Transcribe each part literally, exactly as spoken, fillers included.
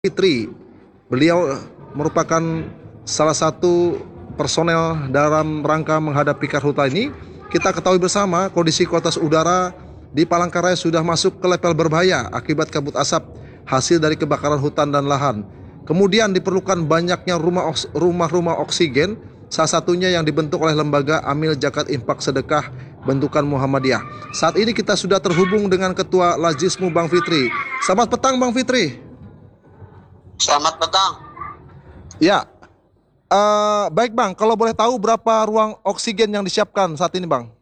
Fitri. Beliau merupakan salah satu personel dalam rangka menghadapi karhutla ini. Kita ketahui bersama kondisi kualitas udara di Palangkaraya sudah masuk ke level berbahaya akibat kabut asap hasil dari kebakaran hutan dan lahan. Kemudian diperlukan banyaknya rumah-rumah oksigen, salah satunya yang dibentuk oleh lembaga Amil Zakat Infak Sedekah bentukan Muhammadiyah. Saat ini kita sudah terhubung dengan Ketua Lajismu Bang Fitri. Selamat petang Bang Fitri. Selamat petang. Ya, uh, baik Bang. Kalau boleh tahu berapa ruang oksigen yang disiapkan saat ini Bang?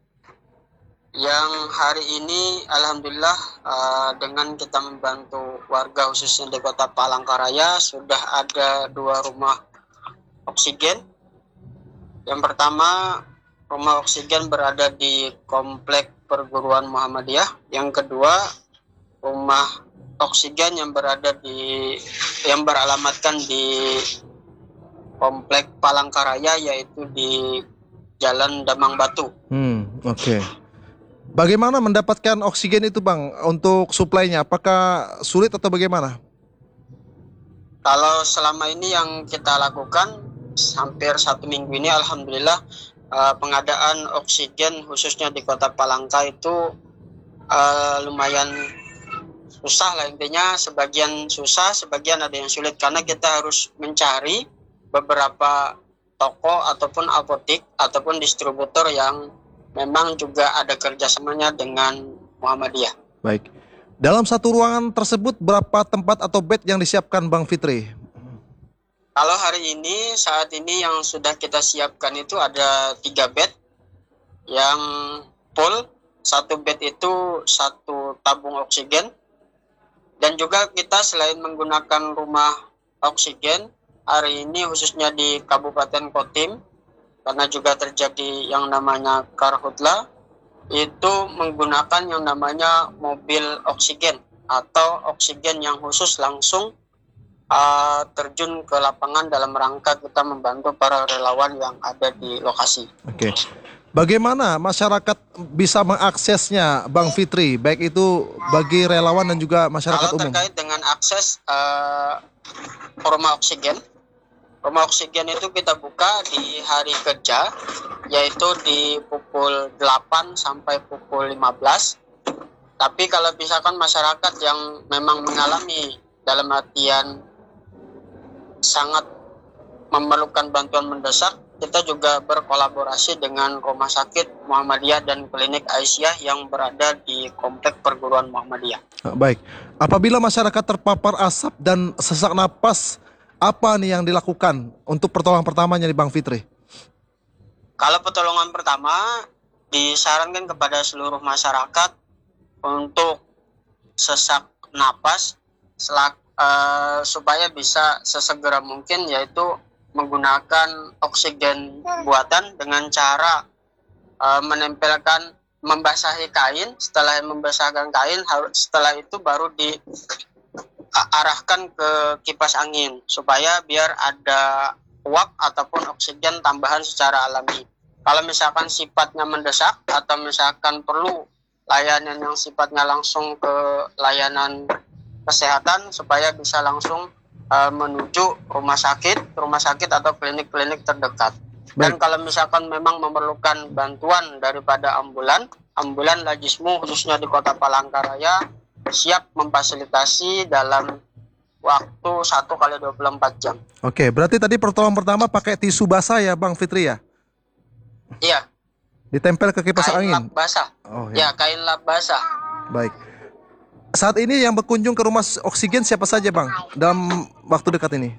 Yang hari ini Alhamdulillah uh, dengan kita membantu warga khususnya di kota Palangkaraya sudah ada dua rumah oksigen. Yang pertama rumah oksigen berada di Komplek Perguruan Muhammadiyah. Yang kedua rumah oksigen yang berada di yang beralamatkan di Komplek Palangkaraya, yaitu di Jalan Damang Batu. Hmm, oke. Okay. Bagaimana mendapatkan oksigen itu Bang untuk suplainya? Apakah sulit atau bagaimana? Kalau selama ini yang kita lakukan hampir satu minggu ini, alhamdulillah uh, pengadaan oksigen khususnya di kota Palangka itu uh, lumayan susah lah, intinya sebagian susah, sebagian ada yang sulit karena kita harus mencari beberapa toko ataupun apotik ataupun distributor yang memang juga ada kerjasamanya dengan Muhammadiyah. Baik. Dalam satu ruangan tersebut berapa tempat atau bed yang disiapkan Bang Fitri? Kalau hari ini, saat ini yang sudah kita siapkan itu ada tiga bed yang full. Satu bed itu satu tabung oksigen. Dan juga kita selain menggunakan rumah oksigen, hari ini khususnya di Kabupaten Kotim, karena juga terjadi yang namanya karhutla, itu menggunakan yang namanya mobil oksigen atau oksigen yang khusus langsung uh, terjun ke lapangan dalam rangka kita membantu para relawan yang ada di lokasi. Oke. Okay. Bagaimana masyarakat bisa mengaksesnya Bang Fitri, baik itu bagi relawan dan juga masyarakat Kalau umum? Kalau terkait dengan akses uh, rumah oksigen, rumah oksigen itu kita buka di hari kerja, yaitu di pukul delapan sampai pukul lima belas. Tapi kalau misalkan masyarakat yang memang mengalami dalam artian sangat memerlukan bantuan mendesak, kita juga berkolaborasi dengan Rumah Sakit Muhammadiyah dan Klinik Aisyah yang berada di Komplek Perguruan Muhammadiyah. Baik, apabila masyarakat terpapar asap dan sesak napas, apa nih yang dilakukan untuk pertolongan pertamanya nih Bang Fitri? Kalau pertolongan pertama, disarankan kepada seluruh masyarakat untuk sesak napas selak, uh, supaya bisa sesegera mungkin, yaitu menggunakan oksigen buatan dengan cara uh, menempelkan, membasahi kain. Setelah membasahkan kain, setelah itu baru diarahkan ke kipas angin supaya biar ada uap ataupun oksigen tambahan secara alami. Kalau misalkan sifatnya mendesak atau misalkan perlu layanan yang sifatnya langsung ke layanan kesehatan supaya bisa langsung menuju rumah sakit, rumah sakit atau klinik-klinik terdekat. Dan Baik. Kalau misalkan memang memerlukan bantuan daripada ambulan, ambulan Lajismu khususnya di kota Palangkaraya siap memfasilitasi dalam waktu satu kali dua puluh empat jam. Oke, berarti tadi pertolongan pertama pakai tisu basah ya Bang Fitri ya? Iya. Ditempel ke kipas kain angin? Lap basah. Oh, ya. ya, kain lap basah. Baik. Saat ini yang berkunjung ke rumah oksigen siapa saja Bang dalam waktu dekat ini?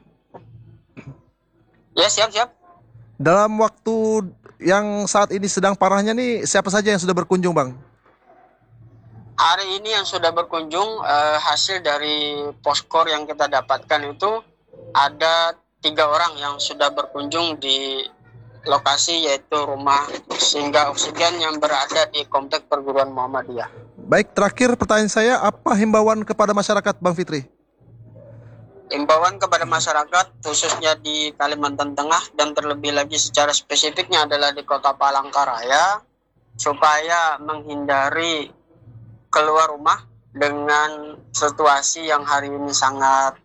Ya, siap-siap. Dalam waktu yang saat ini sedang parahnya nih, siapa saja yang sudah berkunjung Bang? Hari ini yang sudah berkunjung, eh, hasil dari poskor yang kita dapatkan itu ada tiga orang yang sudah berkunjung di lokasi, yaitu rumah singgah oksigen yang berada di Komplek Perguruan Muhammadiyah. Baik, terakhir pertanyaan saya, apa himbauan kepada masyarakat Bang Fitri? Himbauan kepada masyarakat khususnya di Kalimantan Tengah dan terlebih lagi secara spesifiknya adalah di kota Palangkaraya, supaya menghindari keluar rumah dengan situasi yang hari ini sangat